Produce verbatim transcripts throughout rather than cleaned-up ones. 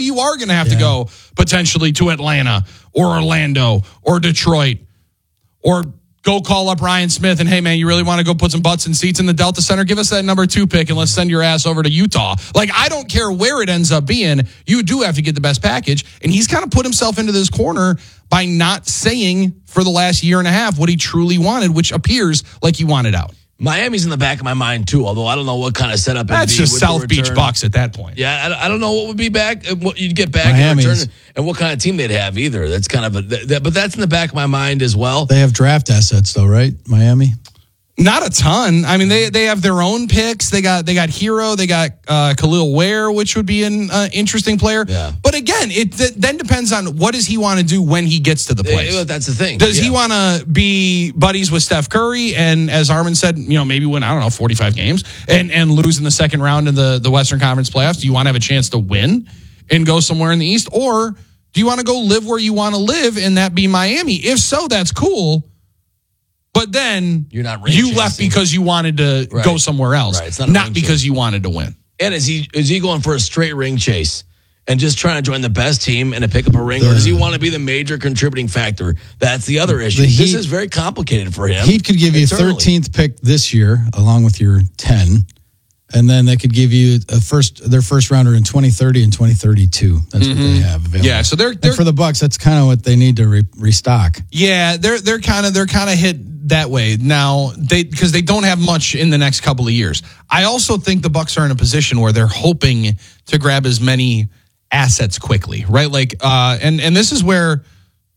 you are going to have Yeah. to go potentially to Atlanta or Orlando or Detroit or go call up Ryan Smith and, hey, man, you really want to go put some butts and seats in the Delta Center? Give us that number two pick and let's send your ass over to Utah. Like, I don't care where it ends up being. You do have to get the best package. And he's kind of put himself into this corner by not saying for the last year and a half what he truly wanted, which appears like he wanted out. Miami's in the back of my mind, too, although I don't know what kind of setup it would be. That's just with the South Beach return. Bucks at that point. Yeah, I, I don't know what would be back, uh, what you'd get back in Miami's. return, and what kind of team they'd have either. That's kind of a, that, that- but that's in the back of my mind as well. They have draft assets, though, right? Miami? Not a ton. I mean, they they have their own picks. They got they got Hero. They got uh, Khalil Ware, which would be an uh, interesting player. Yeah. But again, it th- then depends on what does he want to do when he gets to the place. Yeah, that's the thing. Does Yeah. he want to be buddies with Steph Curry and, as Armin said, you know, maybe win, I don't know, forty-five games and, and lose in the second round of the, the Western Conference playoffs? Do you want to have a chance to win and go somewhere in the East? Or do you want to go live where you want to live and that be Miami? If so, that's cool. But then You're not ring you left chasing. because you wanted to Right. go somewhere else, Right. It's not a not ring because chase. you wanted to win. And is he is he going for a straight ring chase and just trying to join the best team and to pick up a ring, or does he want to be the major contributing factor? That's the other issue. The this Heat- is very complicated for him. Heat could give you internally. thirteenth pick this year, along with your ten, and then they could give you a first their first rounder in twenty thirty and twenty thirty-two. That's what they have available. Yeah, so they're- And they're- for the Bucks, that's kind of what they need to re- restock. Yeah, they're they're kind of they're kind of hit that way now. They because they don't have much in the next couple of years. I also think the Bucks are in a position where they're hoping to grab as many assets quickly, right? Like, uh, and and this is where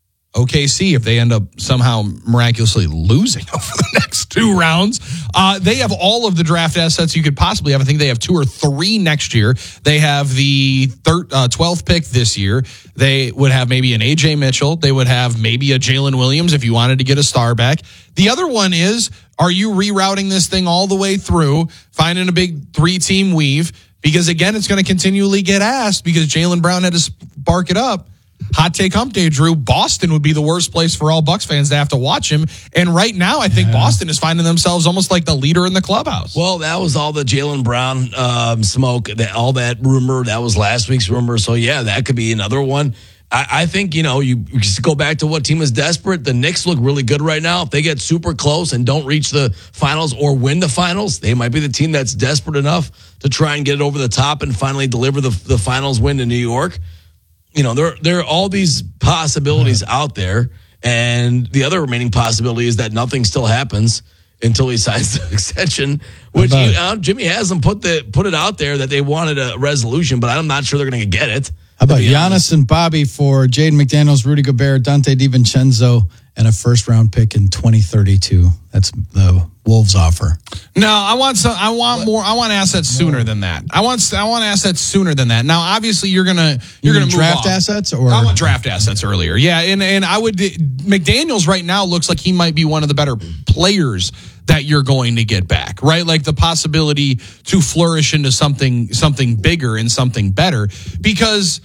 O K C, if they end up somehow miraculously losing over the next two rounds, uh, they have all of the draft assets you could possibly have. I think they have two or three next year. They have the third, uh, twelfth pick this year. They would have maybe an A J Mitchell. They would have maybe a Jalen Williams if you wanted to get a star back. The other one is, are you rerouting this thing all the way through, finding a big three-team weave? Because, again, it's going to continually get asked because Jaylen Brown had to spark it up. Hot take hump day, Drew. Boston would be the worst place for all Bucks fans to have to watch him. And right now, I think Boston is finding themselves almost like the leader in the clubhouse. Well, that was all the Jaylen Brown um, smoke, that, all that rumor. That was last week's rumor. So, yeah, that could be another one. I, I think, you know, you, you just go back to what team is desperate. The Knicks look really good right now. If they get super close and don't reach the finals or win the finals, they might be the team that's desperate enough to try and get it over the top and finally deliver the, the finals win to New York. You know, there, there are all these possibilities out there. And the other remaining possibility is that nothing still happens until he signs the extension, which about you, it? uh, Jimmy hasn't put the put it out there that they wanted a resolution, but I'm not sure they're going to get it. How about to be honest. Giannis and Bobby for Jaden McDaniels, Rudy Gobert, Dante DiVincenzo, and a first round pick in twenty thirty-two? That's the Wolves offer. No, I want some. I want more. I want assets sooner than that. I want. I want assets sooner than that. Now, obviously, you're gonna you're You gonna mean move draft off. assets or I want draft assets earlier. Yeah, and and I would. McDaniels right now looks like he might be one of the better players that you're going to get back. Right, like the possibility to flourish into something something bigger and something better because.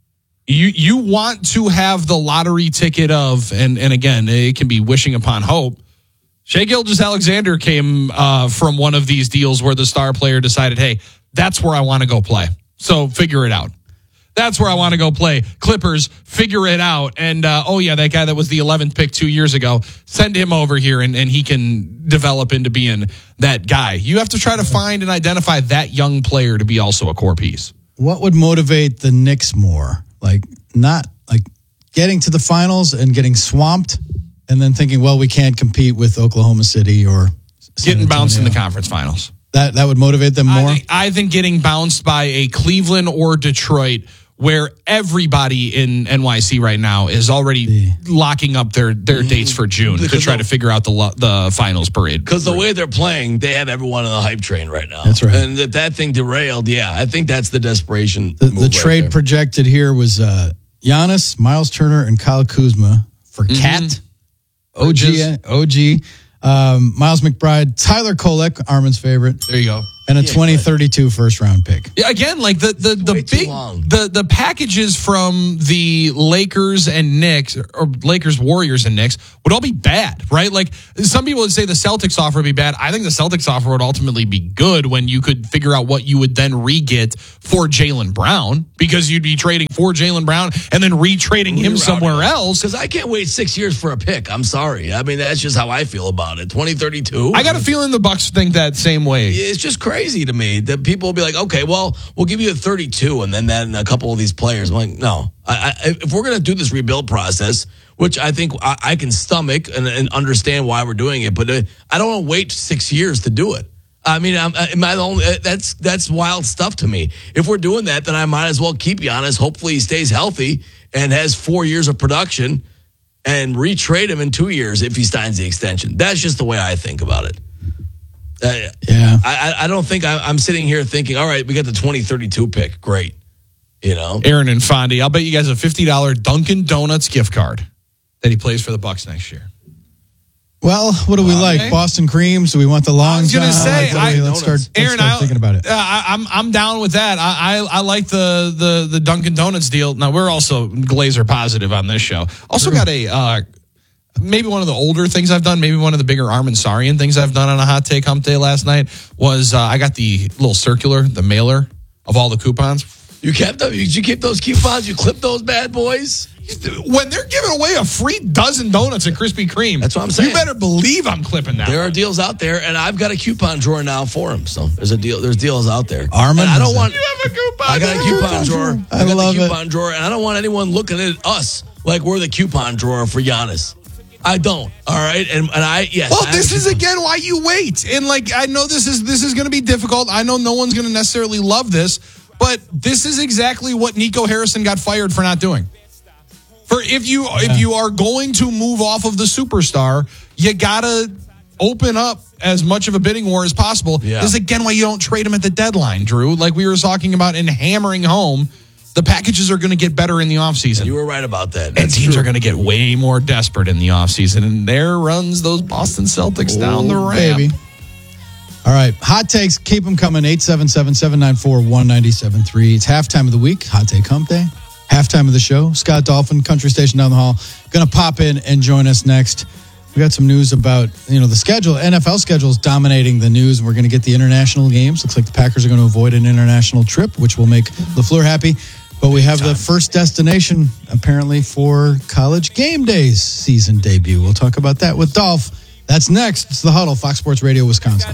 You you want to have the lottery ticket of, and, and again, it can be wishing upon hope. Shai Gilgeous-Alexander came uh, from one of these deals where the star player decided, hey, that's where I want to go play. So figure it out. That's where I want to go play. Clippers, figure it out. And, uh, oh, yeah, that guy that was the eleventh pick two years ago, send him over here and, and he can develop into being that guy. You have to try to find and identify that young player to be also a core piece. What would motivate the Knicks more? Like, not like getting to the finals and getting swamped and then thinking, well, we can't compete with Oklahoma City or San Getting bounced in the Antonio. conference finals. That that would motivate them more? I think, I think getting bounced by a Cleveland or Detroit, where everybody in N Y C right now is already locking up their, their dates for June to Because try the- to figure out the lo- the finals parade. Because the way they're playing, they have everyone on the hype train right now. That's right. And if that thing derailed, yeah, I think that's the desperation. The, move the right trade there. projected here was uh, Giannis, Miles Turner, and Kyle Kuzma for Cat, O G, O G, um, Miles McBride, Tyler Kolek, Armin's favorite, There you go. And a Yeah, twenty thirty-two first round pick. Yeah, again, like the the, the way too big long. the the packages from the Lakers and Knicks, or Lakers, Warriors, and Knicks would all be bad, right? Like some people would say the Celtics offer would be bad. I think the Celtics offer would ultimately be good when you could figure out what you would then re-get for Jaylen Brown, because you'd be trading for Jaylen Brown and then re-trading him somewhere else. Because I can't wait six years for a pick. I'm sorry. I mean, that's just how I feel about it. twenty thirty-two. I got a feeling the Bucks think that same way. It's just crazy to me that people will be like, okay, well, we'll give you a thirty-two and then then a couple of these players. I'm like, no. I, I, if we're going to do this rebuild process, which I think I, I can stomach and, and understand why we're doing it, but uh, I don't want to wait six years to do it. I mean, I'm, am I the only, that's that's wild stuff to me. If we're doing that, then I might as well keep Giannis. Hopefully he stays healthy and has four years of production and retrade him in two years if he signs the extension. That's just the way I think about it. Uh, Yeah. I, I don't think I, I'm sitting here thinking, all right, we got the twenty thirty-two pick. Great. You know? Aaron and Fondy, I'll bet you guys a fifty dollars Dunkin' Donuts gift card that he plays for the Bucks next year. Well, what do we Okay. like? Boston creams? Do we want the long I was gonna john? say, Like, what do we- I- let's start, let's Aaron, start I, thinking about it. Uh, I, I'm I'm down with that. I, I I like the the the Dunkin' Donuts deal. Now we're also Glazer positive on this show. Also got a uh, maybe one of the older things I've done. Maybe one of the bigger Armin Sarian things I've done on a hot take hump day last night was uh, I got the little circular, the mailer of all the coupons. You kept them? Did you keep those coupons? You clipped those bad boys? When they're giving away a free dozen donuts at Krispy Kreme, That's what I'm saying. You better believe I'm clipping that. There are deals out there, and I've got a coupon drawer now for them. So there's a deal. There's deals out there. Armin And I don't has want. You have a coupon. I got a coupon drawer. I got love the it. coupon drawer, and I don't want anyone looking at us like we're the coupon drawer for Giannis. I don't. All right, and and I yes. Well, I this have is again why you wait. And like I know this is this is going to be difficult. I know no one's going to necessarily love this, but this is exactly what Nico Harrison got fired for not doing. For if you yeah. if you are going to move off of the superstar, you gotta open up as much of a bidding war as possible. Yeah. This is again why you don't trade him at the deadline, Drew. Like we were talking about in hammering home, the packages are going to get better in the offseason. You were right about that. And That's teams true. are going to get way more desperate in the offseason. And there runs those Boston Celtics Oh, down the ramp. Baby. All right. Hot takes. Keep them coming. eight seven seven, seven nine four, one nine seven three. It's halftime of the week. Hot take hump day. Halftime of the show. Scott Dolphin, country station down the hall, going to pop in and join us next. We got some news about, you know, the schedule. N F L schedule is dominating the news, and we're going to get the international games. Looks like the Packers are going to avoid an international trip, which will make LaFleur happy. But we have the first destination, apparently, for College Game Day's season debut. We'll talk about that with Dolph. That's next. It's The Huddle, Fox Sports Radio, Wisconsin.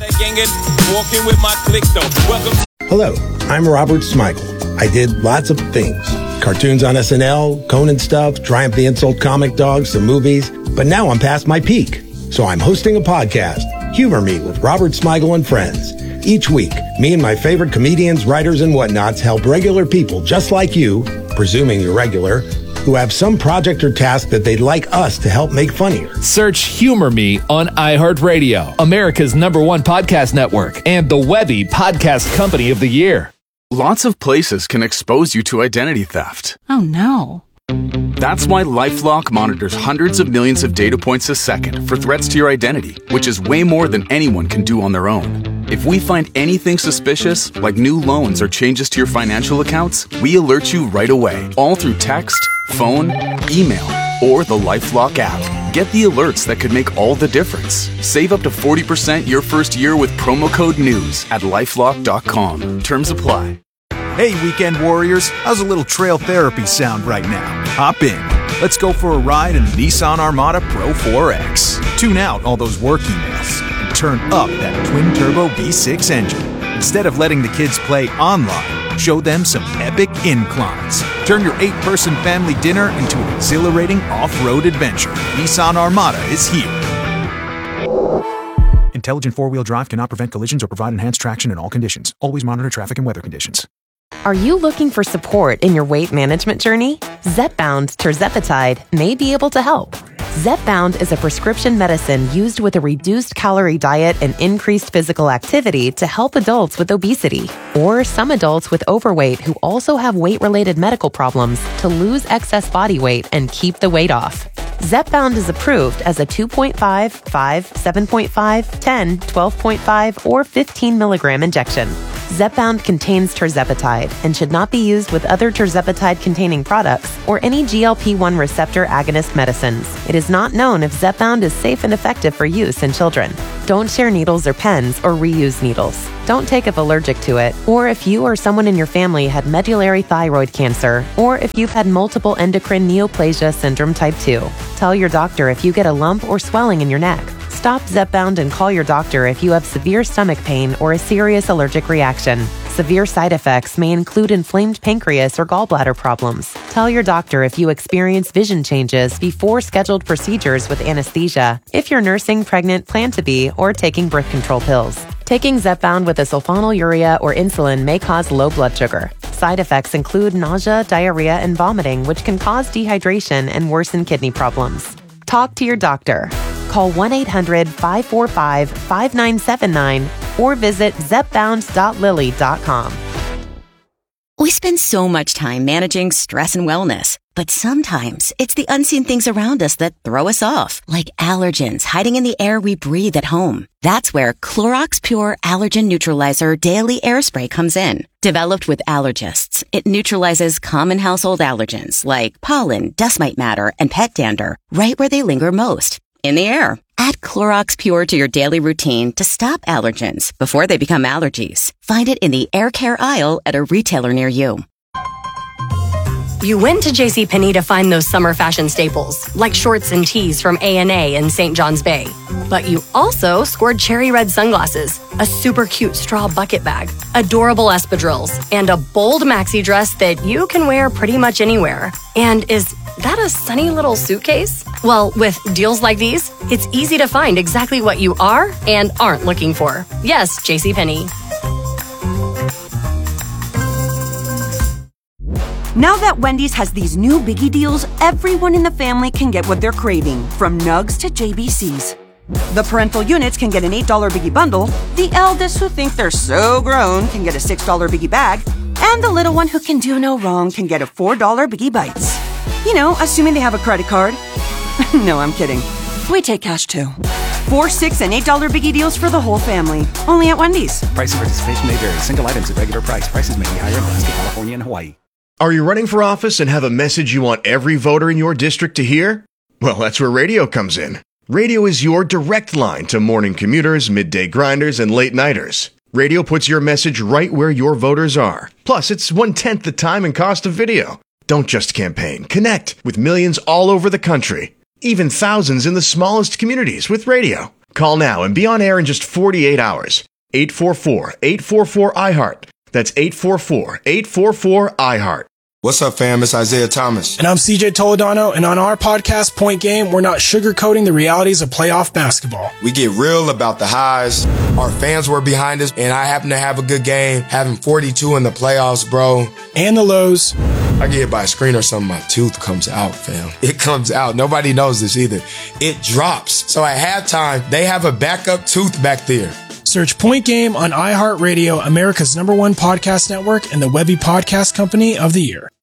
Hello, I'm Robert Smigel. I did lots of things. Cartoons on S N L, Conan stuff, Triumph the Insult comic dogs, some movies. But now I'm past my peak. So I'm hosting a podcast, Humor Me with Robert Smigel and Friends. Each week, me and my favorite comedians, writers, and whatnots help regular people just like you, presuming you're regular, who have some project or task that they'd like us to help make funnier. Search Humor Me on iHeartRadio, America's number one podcast network, and the Webby Podcast Company of the Year. Lots of places can expose you to identity theft. Oh, no. That's why LifeLock monitors hundreds of millions of data points a second for threats to your identity, which is way more than anyone can do on their own. If we find anything suspicious, like new loans or changes to your financial accounts, we alert you right away, all through text, phone, email, or the LifeLock app. Get the alerts that could make all the difference. Save up to forty percent your first year with promo code NEWS at LifeLock dot com. Terms apply. Hey, weekend warriors, how's a little trail therapy sound right now? Hop in. Let's go for a ride in the Nissan Armada Pro four X. Tune out all those work emails and turn up that twin-turbo V six engine. Instead of letting the kids play online, show them some epic inclines. Turn your eight-person family dinner into an exhilarating off-road adventure. Nissan Armada is here. Intelligent four-wheel drive cannot prevent collisions or provide enhanced traction in all conditions. Always monitor traffic and weather conditions. Are you looking for support in your weight management journey? Zepbound tirzepatide may be able to help. Zepbound is a prescription medicine used with a reduced calorie diet and increased physical activity to help adults with obesity or some adults with overweight who also have weight-related medical problems to lose excess body weight and keep the weight off. Zepbound is approved as a two point five, five, seven point five, ten, twelve point five, or fifteen milligram injection. Zepbound contains tirzepatide and should not be used with other tirzepatide-containing products or any G L P one receptor agonist medicines. It is not known if Zepbound is safe and effective for use in children. Don't share needles or pens or reuse needles. Don't take if allergic to it, or if you or someone in your family had medullary thyroid cancer, or if you've had multiple endocrine neoplasia syndrome type two. Tell your doctor if you get a lump or swelling in your neck. Stop Zepbound and call your doctor if you have severe stomach pain or a serious allergic reaction. Severe side effects may include inflamed pancreas or gallbladder problems. Tell your doctor if you experience vision changes before scheduled procedures with anesthesia, if you're nursing, pregnant, plan to be, or taking birth control pills. Taking Zepbound with a sulfonylurea or insulin may cause low blood sugar. Side effects include nausea, diarrhea, and vomiting, which can cause dehydration and worsen kidney problems. Talk to your doctor. Call one eight hundred, five four five, five nine seven nine or visit zepbound dot lilly dot com. We spend so much time managing stress and wellness, but sometimes it's the unseen things around us that throw us off, like allergens hiding in the air we breathe at home. That's where Clorox Pure Allergen Neutralizer Daily Air Spray comes in. Developed with allergists, it neutralizes common household allergens like pollen, dust mite matter, and pet dander right where they linger most, in the air. Add Clorox Pure to your daily routine to stop allergens before they become allergies. Find it in the air care aisle at a retailer near you. You went to JCPenney to find those summer fashion staples, like shorts and tees from A and A in Saint John's Bay. But you also scored cherry red sunglasses, a super cute straw bucket bag, adorable espadrilles, and a bold maxi dress that you can wear pretty much anywhere. And is that a sunny little suitcase? Well, with deals like these, it's easy to find exactly what you are and aren't looking for. Yes, JCPenney. Now that Wendy's has these new biggie deals, everyone in the family can get what they're craving, from nugs to J B Cs. The parental units can get an eight dollar biggie bundle, the eldest who think they're so grown can get a six dollar biggie bag, and the little one who can do no wrong can get a four dollar biggie bites. You know, assuming they have a credit card. No, I'm kidding. We take cash too. Four, six, and eight dollar biggie deals for the whole family. Only at Wendy's. Price and participation may vary. Single items at regular price. Prices may be higher in Alaska, California, and Hawaii. Are you running for office and have a message you want every voter in your district to hear? Well, that's where radio comes in. Radio is your direct line to morning commuters, midday grinders, and late nighters. Radio puts your message right where your voters are. Plus, it's one-tenth the time and cost of video. Don't just campaign. Connect with millions all over the country. Even thousands in the smallest communities with radio. Call now and be on air in just forty-eight hours. eight four four, eight four four, I heart. That's eight four four, eight four four, I heart. What's up, fam? It's Isaiah Thomas. And I'm C J Toledano, and on our podcast, Point Game, we're not sugarcoating the realities of playoff basketball. We get real about the highs. Our fans were behind us, and I happen to have a good game, having forty-two in the playoffs, bro. And the lows. I get hit by a screen or something, my tooth comes out, fam. It comes out. Nobody knows this either. It drops. So at halftime, they have a backup tooth back there. Search Point Game on iHeartRadio, America's number one podcast network, and the Webby Podcast Company of the Year.